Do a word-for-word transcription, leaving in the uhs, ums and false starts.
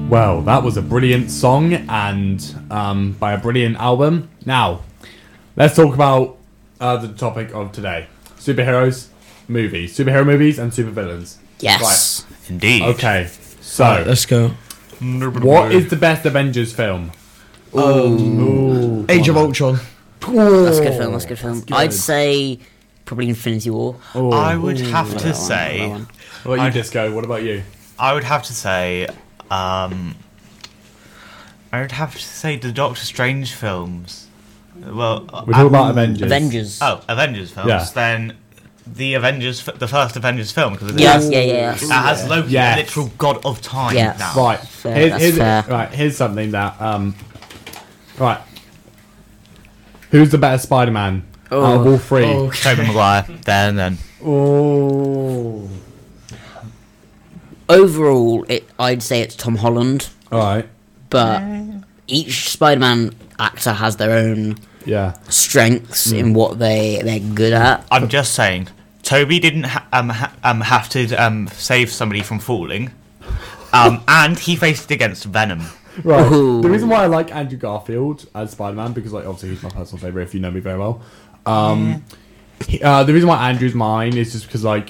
Well, that was a brilliant song and um, by a brilliant album. Now, let's talk about uh, the topic of today. Superheroes, movies. Superhero movies and supervillains. Yes. Right. Indeed. Okay, so Right, let's go. what is the best Avengers film? Um, Age of Ultron. That's a good film. That's a good film. good. I'd say probably Infinity War. Oh. I would have That to one, say, that one. What about you, I'd- Disco? What about you? I would have to say, um, I would have to say the Doctor Strange films. Well, We're talking about Avengers. Avengers. Oh, Avengers films. Yeah. Then the Avengers, f- the first Avengers film, because it, Yeah, has- yeah, yeah. it has Loki, Yes. the literal god of time Yeah. now. Right. Fair, here's, that's here's, fair. right. Here's something that. Um, right. Who's the better Spider-Man Oh. out of all three? Oh, Tobey Maguire. There and then. Oh. Overall, it, I'd say it's Tom Holland, All right. but each Spider-Man actor has their own Yeah. strengths in what they they're good at. I'm just saying, Toby didn't ha- um, ha- um, have to um, save somebody from falling, um, and he faced against Venom. Right. Ooh. The reason why I like Andrew Garfield as Spider-Man, because like obviously he's my personal favorite. If you know me very well, um, he- uh, the reason why Andrew's mine is just because like